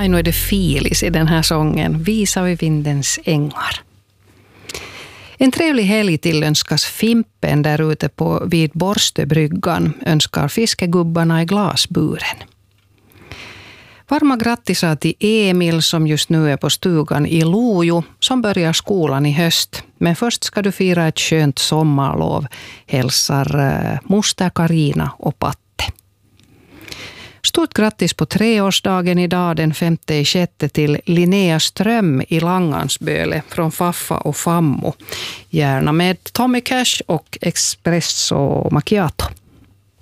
Aj, nu är det filis i den här sången. Visa vid vindens ängar. En trevlig helg tillönskas Fimpen där ute vid Borstebryggan, önskar fiskegubbarna i glasburen. Varma grattisar till Emil som just nu är på stugan i Lojo som börjar skolan i höst. Men först ska du fira ett skönt sommarlov, hälsar moster Karina och Patte. Stort grattis på 3-årsdagen idag den 5/6 till Linnea Ström i Langansböle från Faffa och Fammo. Gärna med Tommy Cash och Espresso Macchiato.